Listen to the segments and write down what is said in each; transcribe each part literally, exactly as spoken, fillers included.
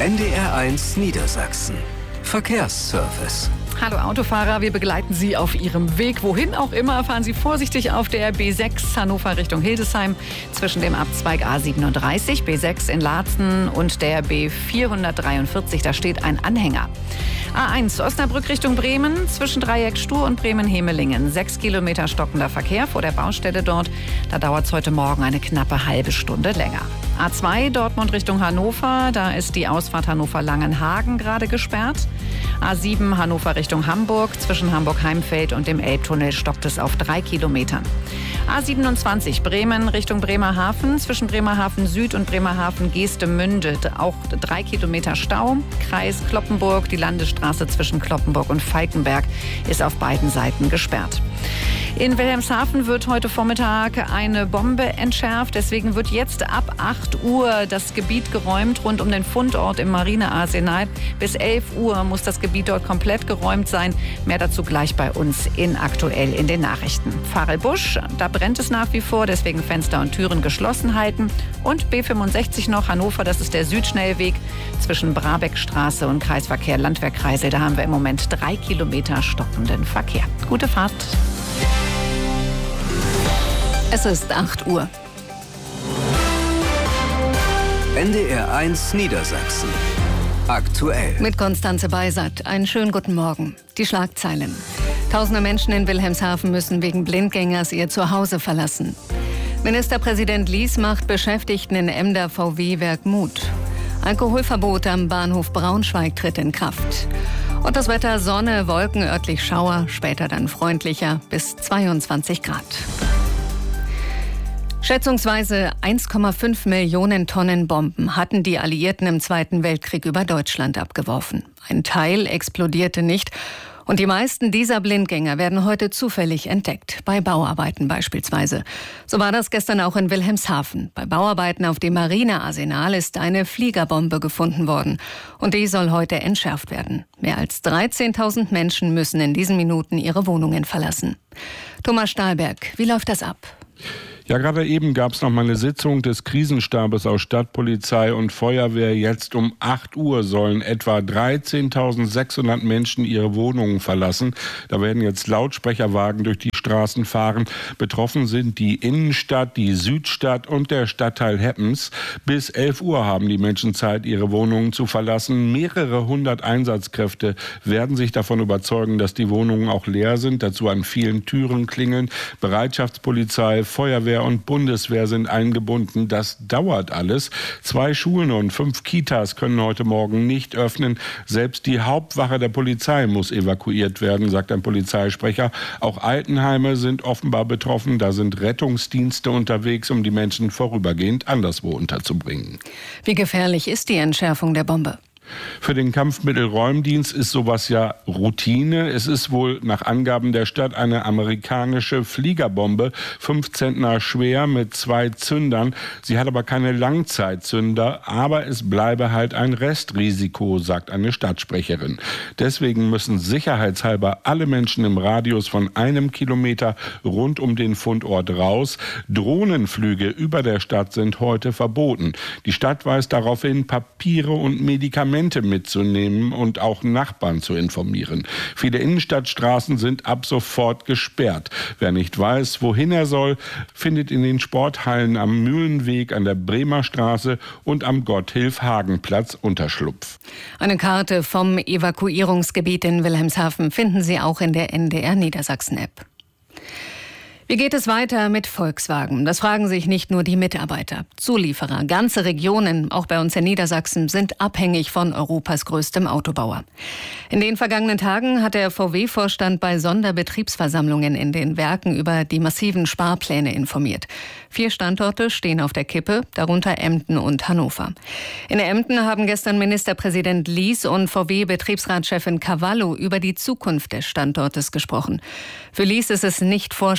N D R eins Niedersachsen. Verkehrsservice. Hallo Autofahrer, wir begleiten Sie auf Ihrem Weg. Wohin auch immer, fahren Sie vorsichtig auf der B sechs Hannover Richtung Hildesheim zwischen dem Abzweig A siebenunddreißig, B sechs in Laatzen und der B vierhundertdreiundvierzig. Da steht ein Anhänger. A eins Osnabrück Richtung Bremen zwischen Dreieck Stur und Bremen-Hemelingen. Sechs Kilometer stockender Verkehr vor der Baustelle dort. Da dauert es heute Morgen eine knappe halbe Stunde länger. A zwei Dortmund Richtung Hannover. Da ist die Ausfahrt Hannover-Langenhagen gerade gesperrt. A sieben Hannover Richtung Hamburg. Zwischen Hamburg-Heimfeld und dem Elbtunnel stockt es auf drei Kilometern. A siebenundzwanzig Bremen Richtung Bremerhaven. Zwischen Bremerhaven Süd und Bremerhaven Geestemünde auch drei Kilometer Stau. Kreis Cloppenburg, die Landesstraße zwischen Cloppenburg und Falkenberg ist auf beiden Seiten gesperrt. In Wilhelmshaven wird heute Vormittag eine Bombe entschärft. Deswegen wird jetzt ab acht Uhr das Gebiet geräumt rund um den Fundort im Marinearsenal. Bis elf Uhr muss das Gebiet dort komplett geräumt sein. Mehr dazu gleich bei uns in Aktuell in den Nachrichten. Farelbusch, da brennt es nach wie vor, deswegen Fenster und Türen geschlossen halten. Und B fünfundsechzig noch Hannover, das ist der Südschnellweg zwischen Brabeckstraße und Kreisverkehr Landwehrkreisel. Da haben wir im Moment drei Kilometer stockenden Verkehr. Gute Fahrt. Es ist acht Uhr. N D R eins Niedersachsen. Aktuell. Mit Konstanze Beisat. Einen schönen guten Morgen. Die Schlagzeilen. Tausende Menschen in Wilhelmshaven müssen wegen Blindgängers ihr Zuhause verlassen. Ministerpräsident Lies macht Beschäftigten in Emder V W-Werk Mut. Alkoholverbot am Bahnhof Braunschweig tritt in Kraft. Und das Wetter: Sonne, Wolken, örtlich Schauer, später dann freundlicher bis zweiundzwanzig Grad. Schätzungsweise eins Komma fünf Millionen Tonnen Bomben hatten die Alliierten im Zweiten Weltkrieg über Deutschland abgeworfen. Ein Teil explodierte nicht. Und die meisten dieser Blindgänger werden heute zufällig entdeckt, bei Bauarbeiten beispielsweise. So war das gestern auch in Wilhelmshaven. Bei Bauarbeiten auf dem Marinearsenal ist eine Fliegerbombe gefunden worden. Und die soll heute entschärft werden. Mehr als dreizehntausend Menschen müssen in diesen Minuten ihre Wohnungen verlassen. Thomas Stahlberg, wie läuft das ab? Ja, gerade eben gab es noch mal eine Sitzung des Krisenstabes aus Stadtpolizei und Feuerwehr. Jetzt um acht Uhr sollen etwa dreizehntausendsechshundert Menschen ihre Wohnungen verlassen. Da werden jetzt Lautsprecherwagen durch die Straßen fahren. Betroffen sind die Innenstadt, die Südstadt und der Stadtteil Heppens. Bis elf Uhr haben die Menschen Zeit, ihre Wohnungen zu verlassen. Mehrere hundert Einsatzkräfte werden sich davon überzeugen, dass die Wohnungen auch leer sind. Dazu an vielen Türen klingeln. Bereitschaftspolizei, Feuerwehr und Bundeswehr sind eingebunden. Das dauert alles. Zwei Schulen und fünf Kitas können heute Morgen nicht öffnen. Selbst die Hauptwache der Polizei muss evakuiert werden, sagt ein Polizeisprecher. Auch Altenheime sind offenbar betroffen. Da sind Rettungsdienste unterwegs, um die Menschen vorübergehend anderswo unterzubringen. Wie gefährlich ist die Entschärfung der Bombe? Für den Kampfmittelräumdienst ist sowas ja Routine. Es ist wohl nach Angaben der Stadt eine amerikanische Fliegerbombe, fünf Zentner schwer mit zwei Zündern. Sie hat aber keine Langzeitzünder, aber es bleibe halt ein Restrisiko, sagt eine Stadtsprecherin. Deswegen müssen sicherheitshalber alle Menschen im Radius von einem Kilometer rund um den Fundort raus. Drohnenflüge über der Stadt sind heute verboten. Die Stadt weist darauf hin, Papiere und Medikamente mitzunehmen und auch Nachbarn zu informieren. Viele Innenstadtstraßen sind ab sofort gesperrt. Wer nicht weiß, wohin er soll, findet in den Sporthallen am Mühlenweg, an der Bremer Straße und am Gotthilf-Hagen-Platz Unterschlupf. Eine Karte vom Evakuierungsgebiet in Wilhelmshaven finden Sie auch in der N D R Niedersachsen-App. Wie geht es weiter mit Volkswagen? Das fragen sich nicht nur die Mitarbeiter. Zulieferer, ganze Regionen, auch bei uns in Niedersachsen, sind abhängig von Europas größtem Autobauer. In den vergangenen Tagen hat der V W-Vorstand bei Sonderbetriebsversammlungen in den Werken über die massiven Sparpläne informiert. Vier Standorte stehen auf der Kippe, darunter Emden und Hannover. In Emden haben gestern Ministerpräsident Lies und V W-Betriebsratschefin Cavallo über die Zukunft des Standortes gesprochen. Für Lies ist es nicht vorstellbar,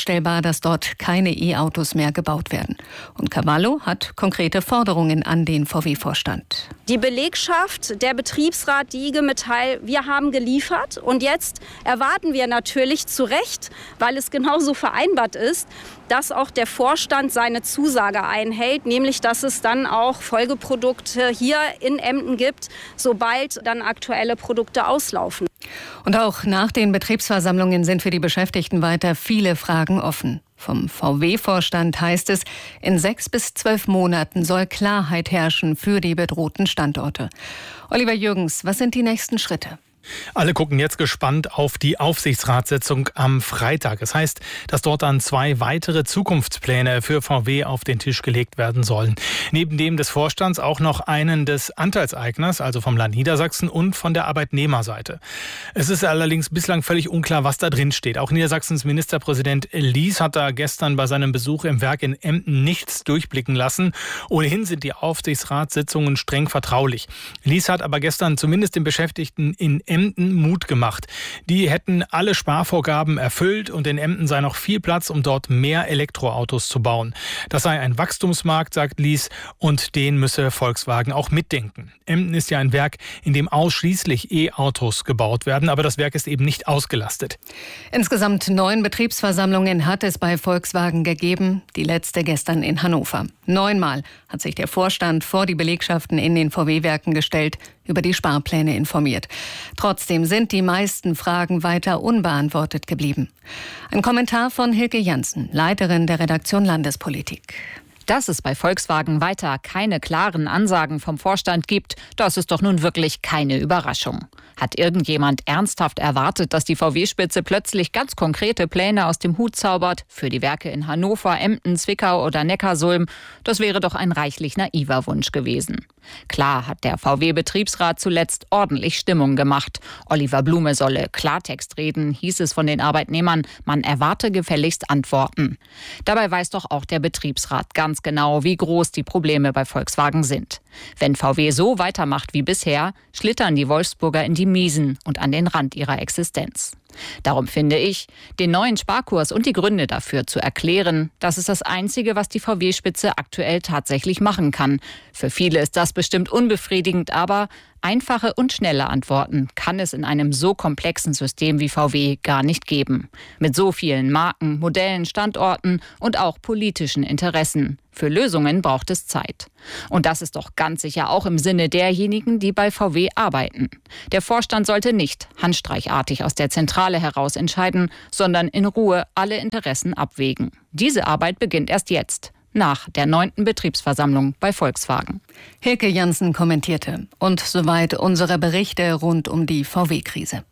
dass dort keine E-Autos mehr gebaut werden. Und Cavallo hat konkrete Forderungen an den V W-Vorstand. Die Belegschaft, der Betriebsrat, die I G Metall, wir haben geliefert. Und jetzt erwarten wir natürlich zu Recht, weil es genauso vereinbart ist, dass auch der Vorstand seine Zusage einhält, nämlich dass es dann auch Folgeprodukte hier in Emden gibt, sobald dann aktuelle Produkte auslaufen. Und auch nach den Betriebsversammlungen sind für die Beschäftigten weiter viele Fragen offen. Vom V W-Vorstand heißt es, in sechs bis zwölf Monaten soll Klarheit herrschen für die bedrohten Standorte. Oliver Jürgens, was sind die nächsten Schritte? Alle gucken jetzt gespannt auf die Aufsichtsratssitzung am Freitag. Es heißt, dass dort dann zwei weitere Zukunftspläne für V W auf den Tisch gelegt werden sollen. Neben dem des Vorstands auch noch einen des Anteilseigners, also vom Land Niedersachsen und von der Arbeitnehmerseite. Es ist allerdings bislang völlig unklar, was da drin steht. Auch Niedersachsens Ministerpräsident Lies hat da gestern bei seinem Besuch im Werk in Emden nichts durchblicken lassen. Ohnehin sind die Aufsichtsratssitzungen streng vertraulich. Lies hat aber gestern zumindest den Beschäftigten in Emden Mut gemacht. Die hätten alle Sparvorgaben erfüllt und in Emden sei noch viel Platz, um dort mehr Elektroautos zu bauen. Das sei ein Wachstumsmarkt, sagt Lies, und den müsse Volkswagen auch mitdenken. Emden ist ja ein Werk, in dem ausschließlich E-Autos gebaut werden, aber das Werk ist eben nicht ausgelastet. Insgesamt neun Betriebsversammlungen hat es bei Volkswagen gegeben, die letzte gestern in Hannover. Neunmal hat sich der Vorstand vor die Belegschaften in den V W-Werken gestellt, über die Sparpläne informiert. Trotzdem sind die meisten Fragen weiter unbeantwortet geblieben. Ein Kommentar von Hilke Janssen, Leiterin der Redaktion Landespolitik. Dass es bei Volkswagen weiter keine klaren Ansagen vom Vorstand gibt, das ist doch nun wirklich keine Überraschung. Hat irgendjemand ernsthaft erwartet, dass die V W-Spitze plötzlich ganz konkrete Pläne aus dem Hut zaubert für die Werke in Hannover, Emden, Zwickau oder Neckarsulm? Das wäre doch ein reichlich naiver Wunsch gewesen. Klar hat der V W-Betriebsrat zuletzt ordentlich Stimmung gemacht. Oliver Blume solle Klartext reden, hieß es von den Arbeitnehmern. Man erwarte gefälligst Antworten. Dabei weiß doch auch der Betriebsrat ganz genau, wie groß die Probleme bei Volkswagen sind. Wenn V W so weitermacht wie bisher, schlittern die Wolfsburger in die Miesen und an den Rand ihrer Existenz. Darum finde ich, den neuen Sparkurs und die Gründe dafür zu erklären, das ist das Einzige, was die V W-Spitze aktuell tatsächlich machen kann. Für viele ist das bestimmt unbefriedigend, aber einfache und schnelle Antworten kann es in einem so komplexen System wie V W gar nicht geben. Mit so vielen Marken, Modellen, Standorten und auch politischen Interessen. Für Lösungen braucht es Zeit. Und das ist doch ganz sicher auch im Sinne derjenigen, die bei V W arbeiten. Der Vorstand sollte nicht handstreichartig aus der Zentrale heraus entscheiden, sondern in Ruhe alle Interessen abwägen. Diese Arbeit beginnt erst jetzt, nach der neunten Betriebsversammlung bei Volkswagen. Hilke Janssen kommentierte. Und soweit unsere Berichte rund um die V W-Krise.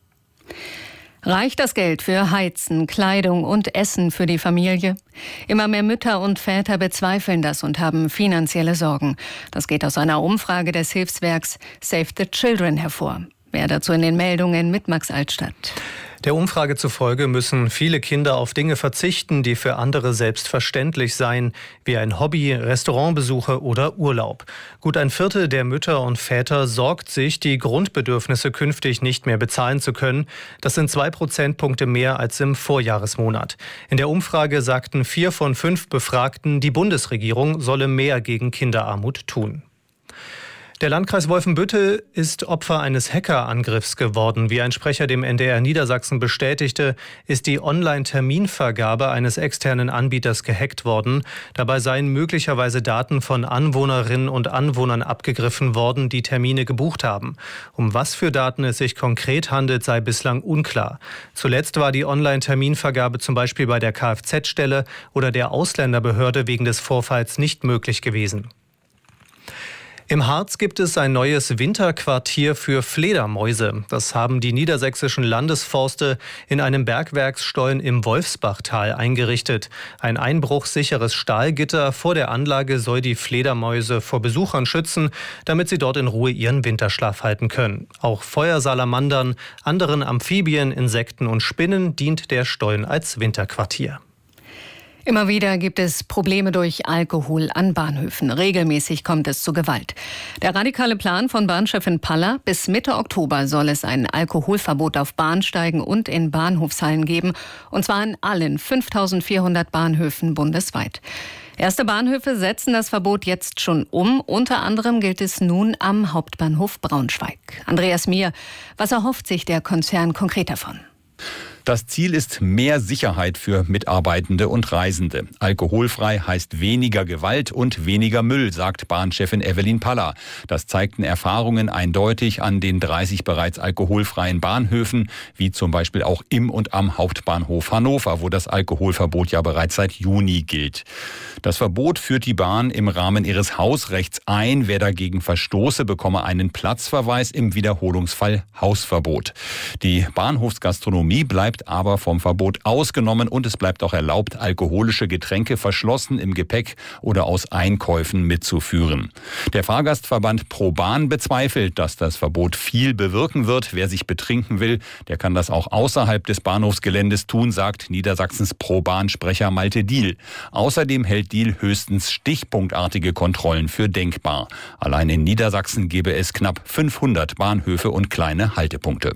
Reicht das Geld für Heizen, Kleidung und Essen für die Familie? Immer mehr Mütter und Väter bezweifeln das und haben finanzielle Sorgen. Das geht aus einer Umfrage des Hilfswerks Save the Children hervor. Mehr dazu in den Meldungen mit Max Altstadt. Der Umfrage zufolge müssen viele Kinder auf Dinge verzichten, die für andere selbstverständlich seien, wie ein Hobby, Restaurantbesuche oder Urlaub. Gut ein Viertel der Mütter und Väter sorgt sich, die Grundbedürfnisse künftig nicht mehr bezahlen zu können. Das sind zwei Prozentpunkte mehr als im Vorjahresmonat. In der Umfrage sagten vier von fünf Befragten, die Bundesregierung solle mehr gegen Kinderarmut tun. Der Landkreis Wolfenbüttel ist Opfer eines Hackerangriffs geworden. Wie ein Sprecher dem N D R Niedersachsen bestätigte, ist die Online-Terminvergabe eines externen Anbieters gehackt worden. Dabei seien möglicherweise Daten von Anwohnerinnen und Anwohnern abgegriffen worden, die Termine gebucht haben. Um was für Daten es sich konkret handelt, sei bislang unklar. Zuletzt war die Online-Terminvergabe zum Beispiel bei der Kfz-Stelle oder der Ausländerbehörde wegen des Vorfalls nicht möglich gewesen. Im Harz gibt es ein neues Winterquartier für Fledermäuse. Das haben die niedersächsischen Landesforste in einem Bergwerksstollen im Wolfsbachtal eingerichtet. Ein einbruchsicheres Stahlgitter vor der Anlage soll die Fledermäuse vor Besuchern schützen, damit sie dort in Ruhe ihren Winterschlaf halten können. Auch Feuersalamandern, anderen Amphibien, Insekten und Spinnen dient der Stollen als Winterquartier. Immer wieder gibt es Probleme durch Alkohol an Bahnhöfen. Regelmäßig kommt es zu Gewalt. Der radikale Plan von Bahnchefin Paller: bis Mitte Oktober soll es ein Alkoholverbot auf Bahnsteigen und in Bahnhofshallen geben. Und zwar an allen fünftausendvierhundert Bahnhöfen bundesweit. Erste Bahnhöfe setzen das Verbot jetzt schon um. Unter anderem gilt es nun am Hauptbahnhof Braunschweig. Andreas Mier, was erhofft sich der Konzern konkret davon? Das Ziel ist mehr Sicherheit für Mitarbeitende und Reisende. Alkoholfrei heißt weniger Gewalt und weniger Müll, sagt Bahnchefin Evelyn Paller. Das zeigten Erfahrungen eindeutig an den dreißig bereits alkoholfreien Bahnhöfen, wie zum Beispiel auch im und am Hauptbahnhof Hannover, wo das Alkoholverbot ja bereits seit Juni gilt. Das Verbot führt die Bahn im Rahmen ihres Hausrechts ein. Wer dagegen verstoße, bekomme einen Platzverweis, im Wiederholungsfall Hausverbot. Die Bahnhofsgastronomie bleibt aber vom Verbot ausgenommen und es bleibt auch erlaubt, alkoholische Getränke verschlossen im Gepäck oder aus Einkäufen mitzuführen. Der Fahrgastverband ProBahn bezweifelt, dass das Verbot viel bewirken wird. Wer sich betrinken will, der kann das auch außerhalb des Bahnhofsgeländes tun, sagt Niedersachsens ProBahn-Sprecher Malte Diehl. Außerdem hält Diehl höchstens stichpunktartige Kontrollen für denkbar. Allein in Niedersachsen gäbe es knapp fünfhundert Bahnhöfe und kleine Haltepunkte.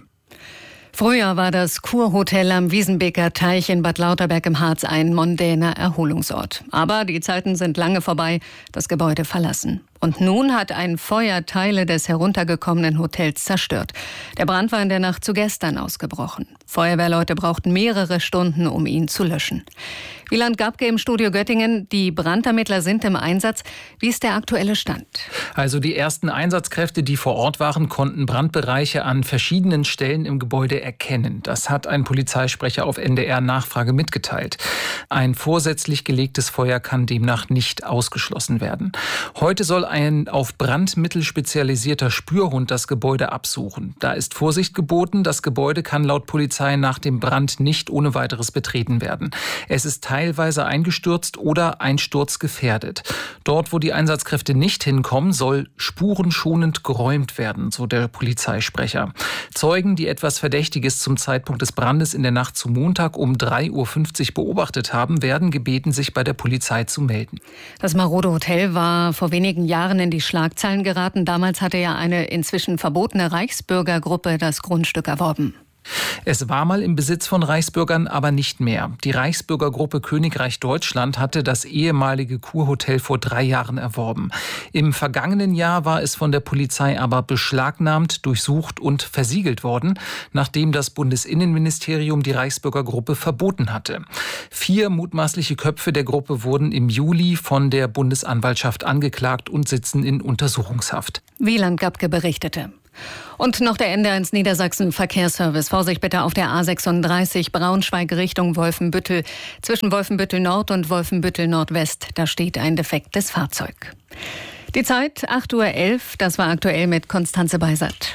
Früher war das Kurhotel am Wiesenbeker Teich in Bad Lauterberg im Harz ein mondäner Erholungsort. Aber die Zeiten sind lange vorbei, das Gebäude verlassen. Und nun hat ein Feuer Teile des heruntergekommenen Hotels zerstört. Der Brand war in der Nacht zu gestern ausgebrochen. Feuerwehrleute brauchten mehrere Stunden, um ihn zu löschen. Wieland Gabke im Studio Göttingen. Die Brandermittler sind im Einsatz. Wie ist der aktuelle Stand? Also die ersten Einsatzkräfte, die vor Ort waren, konnten Brandbereiche an verschiedenen Stellen im Gebäude erkennen. Das hat ein Polizeisprecher auf N D R Nachfrage mitgeteilt. Ein vorsätzlich gelegtes Feuer kann demnach nicht ausgeschlossen werden. Heute soll ein auf Brandmittel spezialisierter Spürhund das Gebäude absuchen. Da ist Vorsicht geboten. Das Gebäude kann laut Polizei nach dem Brand nicht ohne weiteres betreten werden. Es ist teilweise eingestürzt oder einsturzgefährdet. Dort, wo die Einsatzkräfte nicht hinkommen, soll spurenschonend geräumt werden, so der Polizeisprecher. Zeugen, die etwas Verdächtiges zum Zeitpunkt des Brandes in der Nacht zu Montag um drei Uhr fünfzig beobachtet haben, werden gebeten, sich bei der Polizei zu melden. Das marode Hotel war vor wenigen Jahren in die Schlagzeilen geraten. Damals hatte ja eine inzwischen verbotene Reichsbürgergruppe das Grundstück erworben. Es war mal im Besitz von Reichsbürgern, aber nicht mehr. Die Reichsbürgergruppe Königreich Deutschland hatte das ehemalige Kurhotel vor drei Jahren erworben. Im vergangenen Jahr war es von der Polizei aber beschlagnahmt, durchsucht und versiegelt worden, nachdem das Bundesinnenministerium die Reichsbürgergruppe verboten hatte. Vier mutmaßliche Köpfe der Gruppe wurden im Juli von der Bundesanwaltschaft angeklagt und sitzen in Untersuchungshaft. Wieland Gabke berichtete. Und noch der N D R eins Niedersachsen Verkehrsservice. Vorsicht bitte auf der A sechsunddreißig Braunschweig Richtung Wolfenbüttel. Zwischen Wolfenbüttel Nord und Wolfenbüttel Nordwest. Da steht ein defektes Fahrzeug. Die Zeit acht Uhr elf. Das war aktuell mit Konstanze Beisert.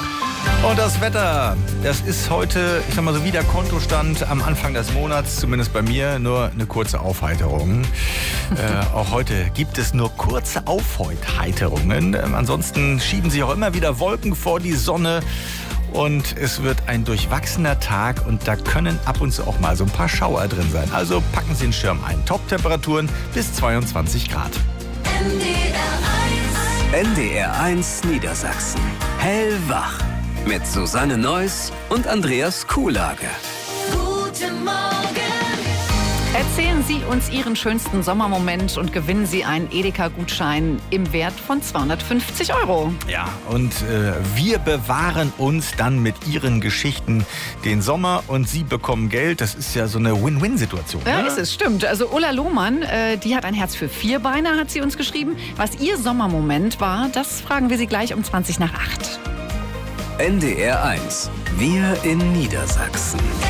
Und das Wetter, das ist heute, ich sag mal so wie der Kontostand am Anfang des Monats, zumindest bei mir, nur eine kurze Aufheiterung. äh, auch heute gibt es nur kurze Aufheiterungen. Ähm, ansonsten schieben sich auch immer wieder Wolken vor die Sonne. Und es wird ein durchwachsener Tag und da können ab und zu auch mal so ein paar Schauer drin sein. Also packen Sie den Schirm ein. Top-Temperaturen bis zweiundzwanzig Grad. N D R eins. N D R eins Niedersachsen. Hellwach. Mit Susanne Neuss und Andreas Kuhlage. Guten Morgen! Erzählen Sie uns Ihren schönsten Sommermoment und gewinnen Sie einen Edeka-Gutschein im Wert von zweihundertfünfzig Euro. Ja, und äh, wir bewahren uns dann mit Ihren Geschichten den Sommer und Sie bekommen Geld. Das ist ja so eine Win-Win-Situation. Ja, ne? ist es, stimmt. Also Ulla Lohmann, äh, die hat ein Herz für Vierbeiner, hat sie uns geschrieben. Was Ihr Sommermoment war, das fragen wir Sie gleich um zwanzig nach acht. N D R eins. Wir in Niedersachsen.